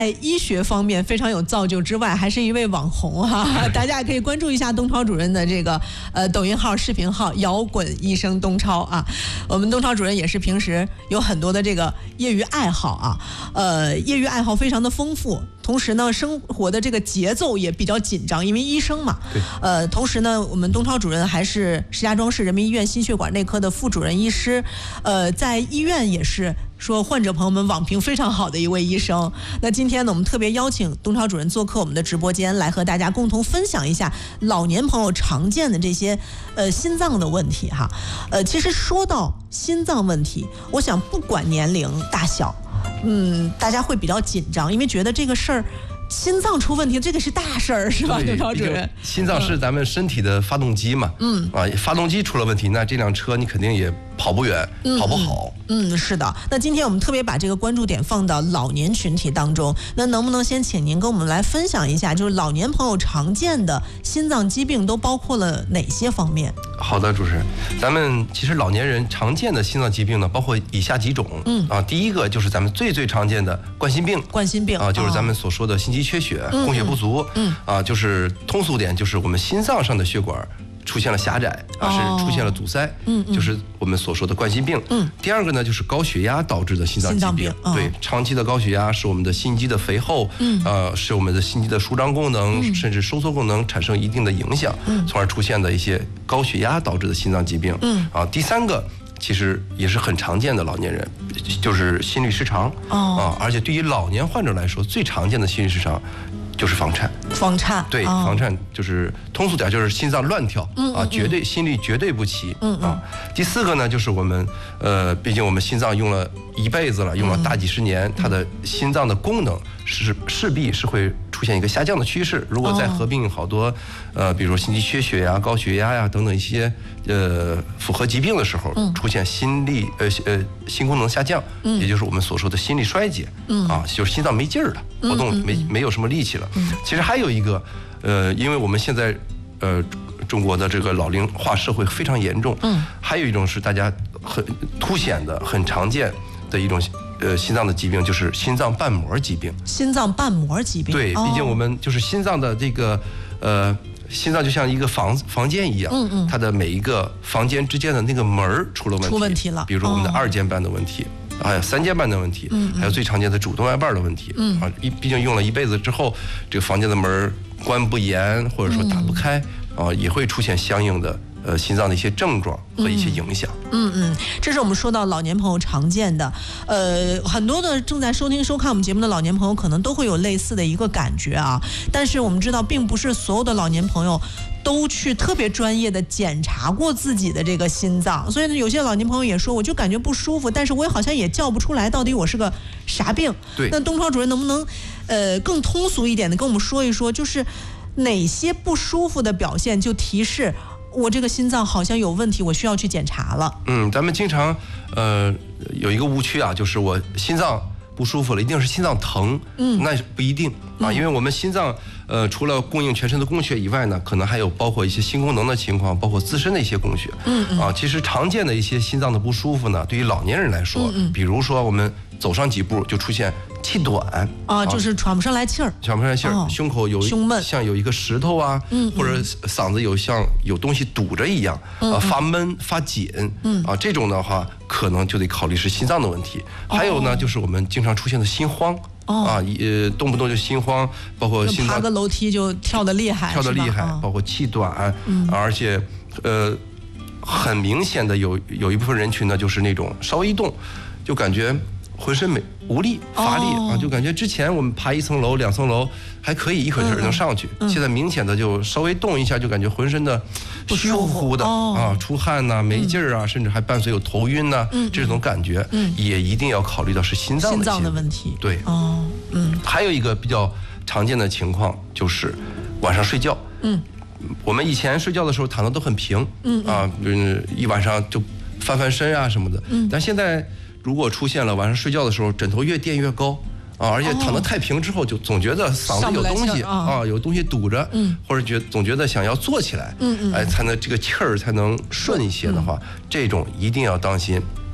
医学方面非常有造就之外，还是一位网红哈，大家也可以关注一下东超主任的这个抖音号、视频号“摇滚医生东超”啊。我们东超主任也是平时有很多的这个业余爱好啊，业余爱好非常的丰富。同时呢，生活的这个节奏也比较紧张，因为医生嘛。 对。 同时呢，我们东超主任还是石家庄市人民医院心血管内科的副主任医师，在医院也是说患者朋友们网评非常好的一位医生。那今天呢，我们特别邀请东超主任做客我们的直播间，来和大家共同分享一下老年朋友常见的这些心脏的问题哈。其实说到心脏问题，我想不管年龄大小，大家会比较紧张，因为觉得这个事儿。心脏出问题，这个是大事儿，是吧，东超主任？ 心脏是咱们身体的发动机嘛，发动机出了问题，那这辆车你肯定也跑不远，跑不好。 是的。那今天我们特别把这个关注点放到老年群体当中，那能不能先请您跟我们来分享一下，就是老年朋友常见的心脏疾病都包括了哪些方面？ 好的，主持人，咱们其实老年人常见的心脏疾病呢，包括以下几种。第一个就是咱们最常见的冠心病。 冠心病啊，就是咱们所说的心肌缺血、供血不足。就是通俗点，就是我们心脏上的血管出现了狭窄是出现了阻塞，就是我们所说的冠心病。第二个呢，就是高血压导致的心脏疾病。对，长期的高血压使我们的心肌的肥厚，使我们的心肌的舒张功能，甚至收缩功能产生一定的影响，从而出现的一些高血压导致的心脏疾病。第三个其实也是很常见的老年人，就是心律失常。而且对于老年患者来说，最常见的心律失常就是房颤。对，房颤就是通俗点就是心脏乱跳心律绝对不齐。第四个呢，就是我们毕竟我们心脏用了一辈子了，用了大几十年，它的心脏的功能势必是会出现一个下降的趋势。如果再合并好多比如说心肌缺血呀、高血压呀等等一些复合疾病的时候，出现心功能下降，也就是我们所说的心力衰竭。就是心脏没劲儿了，活动没有什么力气了。其实还有一个因为我们现在中国的这个老龄化社会非常严重，还有一种是大家很凸显的、很常见的一种心脏的疾病，就是心脏瓣膜疾病。 心脏瓣膜疾病。 对，毕竟我们就是心脏的这个心脏就像一个房间一样，它的每一个房间之间的那个门出了问题了。比如说我们的2间瓣的问题，还有3间瓣的问题，还有最常见的主动脉瓣的问题。毕竟用了一辈子之后，这个房间的门关不严，或者说打不开，也会出现相应的心脏的一些症状和一些影响。 这是我们说到老年朋友常见的，很多的正在收听收看我们节目的老年朋友可能都会有类似的一个感觉啊。但是我们知道，并不是所有的老年朋友都去特别专业的检查过自己的这个心脏，所以呢，有些老年朋友也说，我就感觉不舒服，但是我也好像也叫不出来到底我是个啥病。 对， 那东超主任能不能更通俗一点的跟我们说一说，就是哪些不舒服的表现就提示我这个心脏好像有问题，我需要去检查了。 咱们经常有一个误区啊，就是我心脏不舒服了，一定是心脏疼。那不一定因为我们心脏除了供应全身的供血以外呢，可能还有包括一些心功能的情况，包括自身的一些供血。其实常见的一些心脏的不舒服呢，对于老年人来说，比如说我们走上几步就出现气短就是喘不上来气儿， 胸口有胸闷， 像有一个石头或者嗓子像有东西堵着一样，发闷发紧，这种的话可能就得考虑是心脏的问题。还有呢，就是我们经常出现的心慌。动不动就心慌，包括心脏爬个楼梯就跳得厉害， 包括气短，而且很明显的有一部分人群呢，就是那种稍微一动就感觉浑身无力乏力就感觉之前我们爬1层楼2层楼还可以一会儿能上去，现在明显的就稍微动一下就感觉浑身的虚乎乎的出汗没劲儿甚至还伴随有头晕这种感觉，也一定要考虑到是心脏的问题。对，还有一个比较常见的情况就是晚上睡觉。我们以前睡觉的时候躺得都很平，一晚上就翻身什么的，但现在如果出现了晚上睡觉的时候枕头越垫越高而且躺得太平之后就总觉得嗓子有东西有东西堵着，或者总觉得想要坐起来才能这个气儿才能顺一些的话，这种一定要当心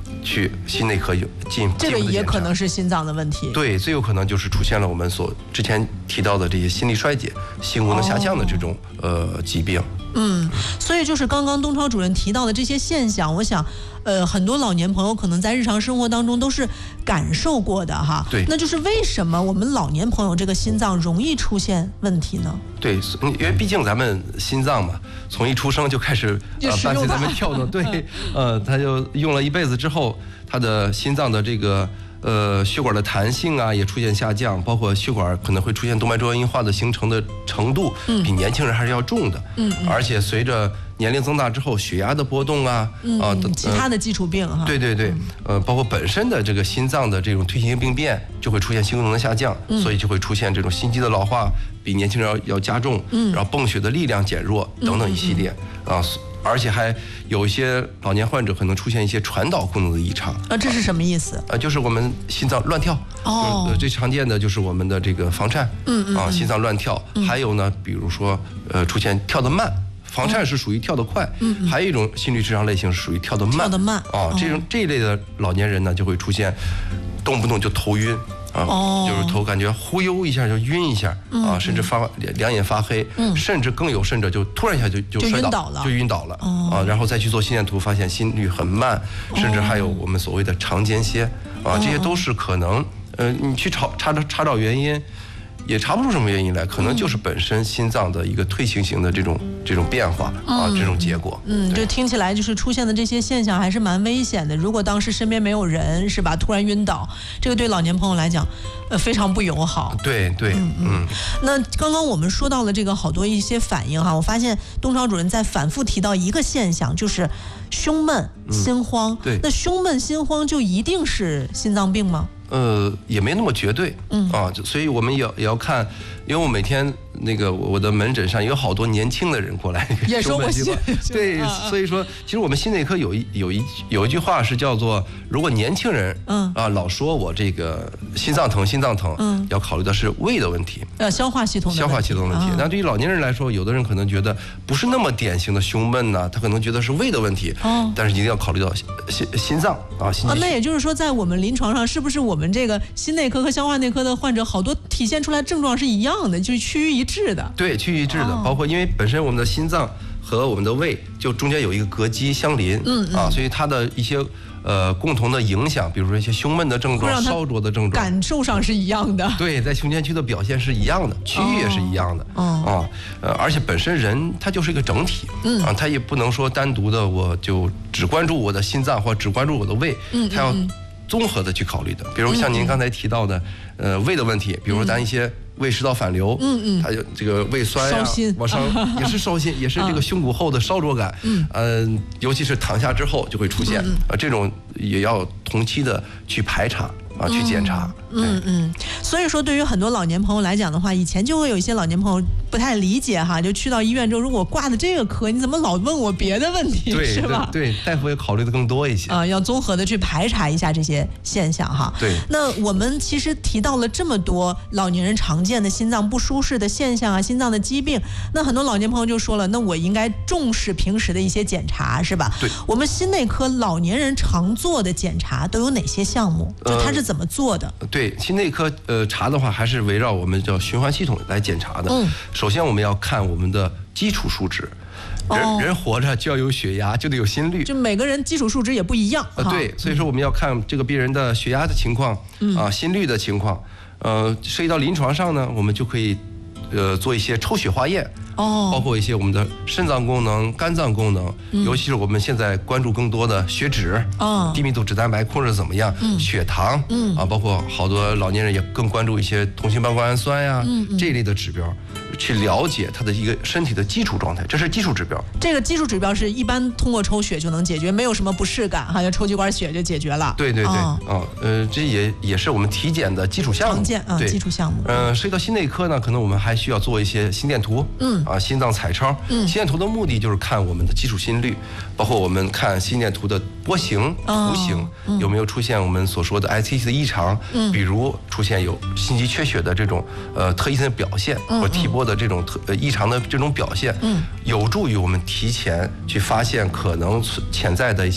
去心内科进这个也可能是心脏的问题。 对，最有可能就是出现了我们之前提到的这些心力衰竭、心功能下降的这种疾病。 所以就是刚刚东超主任提到的这些现象，我想，很多老年朋友可能在日常生活当中都是感受过的哈。 对， 那就是为什么我们老年朋友这个心脏容易出现问题呢？ 对，因为毕竟咱们心脏嘛，从一出生就开始伴随咱们跳动，对，他就用了一辈子之后，他的心脏的这个血管的弹性啊也出现下降，包括血管可能会出现动脉粥样硬化的形成的程度，比年轻人还是要重的。而且随着年龄增大之后，血压的波动啊， 其他的基础病哈。 对，包括本身的这个心脏的这种退行性病变，就会出现心功能的下降，所以就会出现这种心肌的老化比年轻人要加重，然后泵血的力量减弱等等一系列啊。而且还有一些老年患者可能出现一些传导功能的异常这是什么意思？ 就是我们心脏乱跳，最常见的就是我们的这个房颤，心脏乱跳，还有呢，比如说出现跳得慢。房颤是属于跳得快，还有一种心律失常类型是属于跳得慢，这一类的老年人呢，就会出现动不动就头晕。就是头感觉忽悠一下就晕一下甚至两眼发黑，甚至更有甚者就突然一下就摔倒了，就晕倒了然后再去做心电图，发现心率很慢，甚至还有我们所谓的肠间歇这些都是可能你去查找原因。也查不出什么原因来，可能就是本身心脏的一个退行型的这种变化这种结果。 这听起来就是出现的这些现象还是蛮危险的。如果当时身边没有人，是吧？突然晕倒，这个对老年朋友来讲，非常不友好。 对， 那刚刚我们说到了这个好多一些反应哈，我发现东超主任在反复提到一个现象，就是胸闷、心慌。 对， 那胸闷、心慌就一定是心脏病吗？ 也没那么绝对，所以我们也要看，因为我每天我的门诊上有好多年轻的人过来， 也说我对，所以说其实我们心内科有一句话是叫做，如果年轻人老说我这个心脏疼，要考虑的是胃的问题， 消化系统的问题。那对于老年人来说，有的人可能觉得不是那么典型的胸闷呢，他可能觉得是胃的问题，但是一定要考虑到心脏心肌。 那也就是说，在我们临床上，是不是我们这个心内科和消化内科的患者好多体现出来症状是一样的，就是趋于一致的？ 对，趋于一致的，包括因为本身我们的心脏和我们的胃就中间有一个膈肌相邻，所以它的一些共同的影响，比如说一些胸闷的症状、烧灼的症状， 感受上是一样的。 对，在胸前区的表现是一样的，区域也是一样的。而且本身人他就是一个整体，他也不能说单独的我就只关注我的心脏或只关注我的胃，他要综合的去考虑的。比如像您刚才提到的，胃的问题，比如说咱一些胃食道反流，它就这个胃酸呀，往上也是烧心，也是这个胸骨后的烧灼感，尤其是躺下之后就会出现，这种也要同期的去排查。去检查。 所以说对于很多老年朋友来讲的话，以前就会有一些老年朋友不太理解哈，就去到医院之后，如果挂的这个科，你怎么老问我别的问题，是吧？ 对，大夫也考虑的更多一些要综合的去排查一下这些现象哈。 对， 那我们其实提到了这么多老年人常见的心脏不舒适的现象心脏的疾病，那很多老年朋友就说了，那我应该重视平时的一些检查，是吧？ 对， 我们心内科老年人常做的检查都有哪些项目？就它是怎么做的？ 对，心内科查的话，还是围绕我们叫循环系统来检查的。首先我们要看我们的基础数值。人活着就要有血压，就得有心率， 就每个人基础数值也不一样。 对，所以说我们要看这个病人的血压的情况，心率的情况。涉及到临床上呢，我们就可以做一些抽血化验。包括一些我们的肾脏功能、肝脏功能，尤其是我们现在关注更多的血脂、低密度脂蛋白控制怎么样，血糖，包括好多老年人也更关注一些同型半胱氨酸呀，这一类的指标，去了解他的一个身体的基础状态，这是基础指标。 这个基础指标是一般通过抽血就能解决，没有什么不适感，好像抽几管血就解决了。 对，这也是我们体检的基础项目， 常见基础项目。 涉及到心内科呢，可能我们还需要做一些心电图，心脏彩超。心电图的目的就是看我们的基础心率，包括我们看心电图的波形、图形有没有出现我们所说的 ST 的异常，比如出现有心肌缺血的这种特异性的表现，或者 T 波的这种异常的这种表现，有助于我们提前去发现可能潜在的一些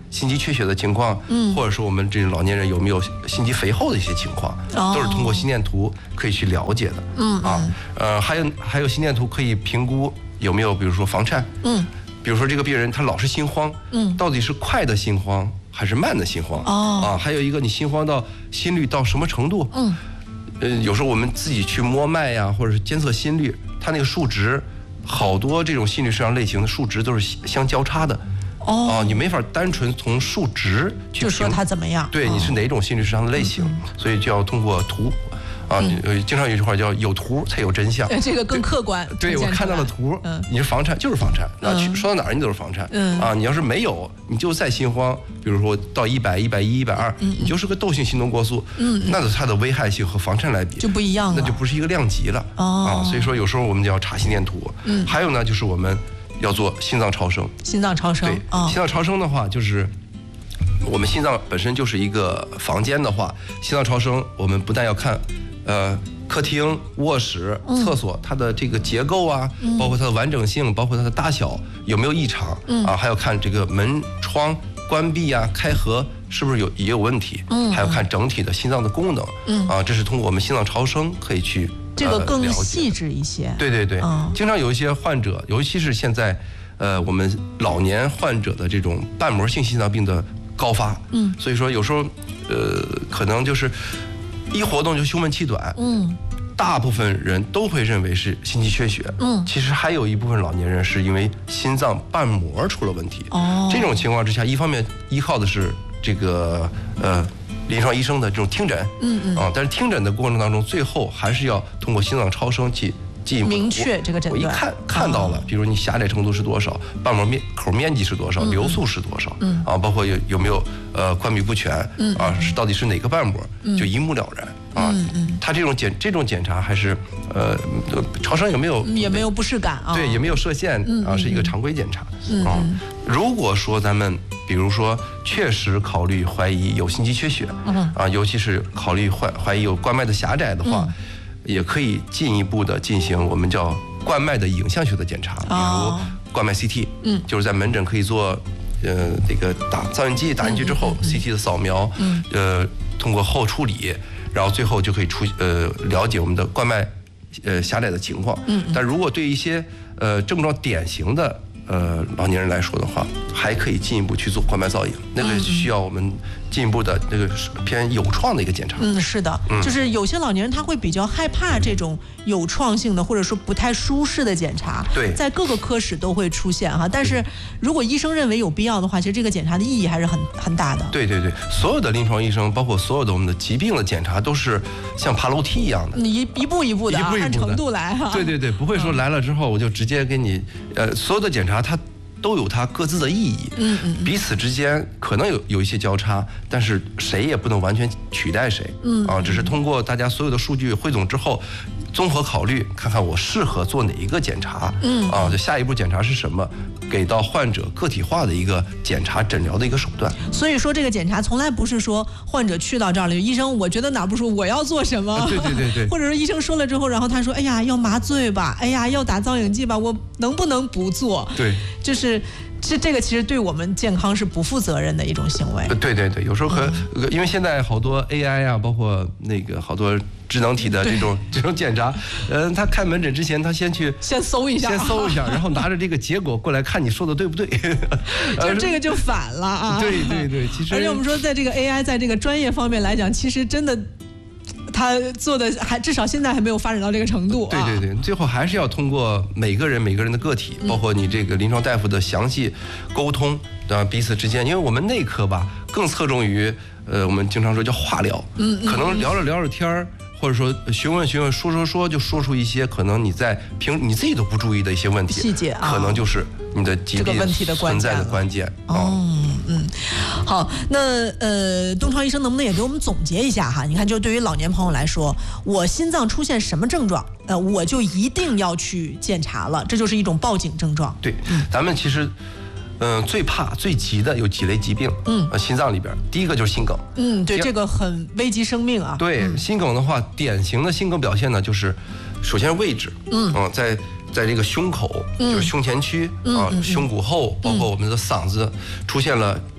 心肌缺血的情况，或者说我们这老年人有没有心肌肥厚的一些情况，都是通过心电图可以去了解的。还有心电图可以评估有没有比如说房颤，比如说这个病人他老是心慌，到底是快的心慌还是慢的心慌？还有一个你心慌到心率到什么程度？有时候我们自己去摸脉呀，或者是监测心率，它那个数值，好多这种心律失常类型的数值都是相交叉的。你没法单纯从数值去就说它怎么样？ 对，你是哪种心律失常的类型，所以就要通过图。经常有句话叫有图才有真相， 这个更客观。 对，我看到了图，你是房颤就是房颤，说到哪儿你都是房颤。你要是没有，你就再心慌，比如说到100、110、120，你就是个窦性心动过速，那它的危害性和房颤来比就不一样了， 那就不是一个量级了。所以说有时候我们就要查心电图。还有呢，就是我们要做心脏超声。 心脏超声， 对，心脏超声的话就是。我们心脏本身就是一个房间的话，心脏超声我们不但要看，客厅、卧室、厕所它的这个结构啊，包括它的完整性，包括它的大小有没有异常，还要看这个门窗关闭啊、开合是不是也有问题，还要看整体的心脏的功能，这是通过我们心脏超声可以去这个更细致一些。 对，经常有一些患者，尤其是现在我们老年患者的这种瓣膜性心脏病的高发，所以说有时候可能就是一活动就胸闷气短，大部分人都会认为是心肌缺血，其实还有一部分老年人是因为心脏瓣膜出了问题。这种情况之下，一方面依靠的是这个临床医生的这种听诊，但是听诊的过程当中，最后还是要通过心脏超声去进一步明确这个诊断。 我一看到了，比如你狭窄程度是多少，瓣膜口面积是多少，流速是多少，包括有没有关闭不全，到底是哪个瓣膜，就一目了然。他这种检查还是超声也没有不适感啊， 对，也没有射线是一个常规检查。如果说咱们比如说确实考虑怀疑有心肌缺血，尤其是考虑怀疑有冠脉的狭窄的话，也可以进一步的进行我们叫冠脉的影像学的检查，比如冠脉 CT，就是在门诊可以做这个打造影剂打进去之后，CT 的扫描，通过后处理，然后最后就可以了解我们的冠脉狭窄的情况。但如果对一些症状典型的老年人来说的话，还可以进一步去做冠脉造影，那个需要我们进一步的那个偏有创的一个检查。 是的，就是有些老年人他会比较害怕这种有创性的或者说不太舒适的检查， 对，在各个科室都会出现哈。但是如果医生认为有必要的话，其实这个检查的意义还是很大的。 对，所有的临床医生，包括所有的我们的疾病的检查，都是像爬楼梯一样的， 你一步一步的按程度来哈。 对，不会说来了之后我就直接给你所有的检查它都有它各自的意义，彼此之间可能有一些交叉，但是谁也不能完全取代谁，只是通过大家所有的数据汇总之后，综合考虑，看看我适合做哪一个检查，就下一步检查是什么，给到患者个体化的一个检查诊疗的一个手段。 所以说这个检查从来不是说患者去到这儿了，医生我觉得哪不舒服，我要做什么？ 对， 或者说医生说了之后，然后他说，哎呀要麻醉吧，哎呀要打造影剂吧，我能不能不做？ 对， 就是这个其实对我们健康是不负责任的一种行为。 对，有时候因为现在好多 AI 啊，包括那个好多智能体的这种检查，他开门诊之前，他先搜一下， 然后拿着这个结果过来看你说的对不对， 就这个就反了啊。 对，其实而且我们说在这个 AI 在这个专业方面来讲，其实真的。他做的至少现在还没有发展到这个程度。 对，最后还是要通过每个人的个体，包括你这个临床大夫的详细沟通，彼此之间，因为我们内科吧更侧重于我们经常说叫化疗，可能聊着天儿。或者说询问说就说出一些可能你在你自己都不注意的一些问题细节， 可能就是你的疾病存在的关键。 好，那东超医生能不能也给我们总结一下哈？你看，就对于老年朋友来说，我心脏出现什么症状，我就一定要去检查了，这就是一种报警症状。 对，咱们其实。最怕最急的有几类疾病，心脏里边第一个就是心梗， 对，这个很危及生命啊。 对，心梗的话，典型的心梗表现呢，就是首先位置，在这个胸口，就是胸前区胸骨后，包括我们的嗓子出现了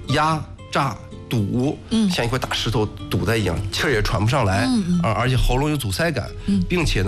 压榨堵，像一块大石头堵在一样，气儿也喘不上来，而且喉咙有阻塞感，并且呢